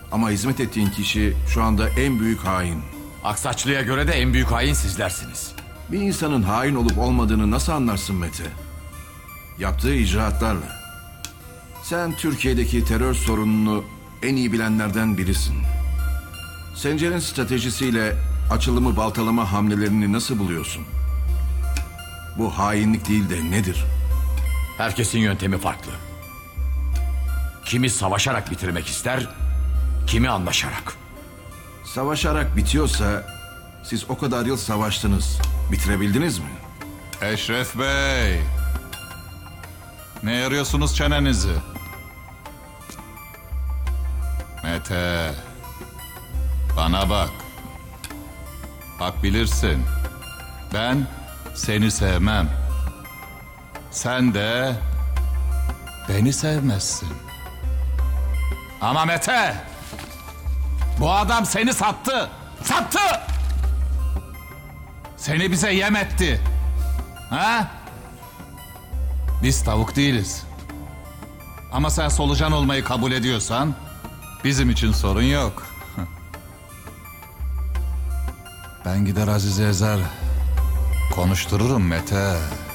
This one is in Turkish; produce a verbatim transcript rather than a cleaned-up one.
Ama hizmet ettiğin kişi şu anda en büyük hain. Aksaçlı'ya göre de en büyük hain sizlersiniz. Bir insanın hain olup olmadığını nasıl anlarsın Mete? Yaptığı icraatlarla. Sen Türkiye'deki terör sorununu en iyi bilenlerden birisin. Sencer'in stratejisiyle açılımı baltalama hamlelerini nasıl buluyorsun? Bu hainlik değil de nedir? Herkesin yöntemi farklı. Kimi savaşarak bitirmek ister, kimi anlaşarak. Savaşarak bitiyorsa siz o kadar yıl savaştınız. Bitirebildiniz mi? Eşref Bey. Ne yarıyorsunuz çenenizi? Mete. Bana bak. Bak bilirsin. Ben seni sevmem. Sen de beni sevmezsin. Ama Mete, bu adam seni sattı. Sattı! Seni bize yem etti. Ha? Biz tavuk değiliz. Ama sen solucan olmayı kabul ediyorsan bizim için sorun yok. Ben gider Azize ezer konuştururum Mete.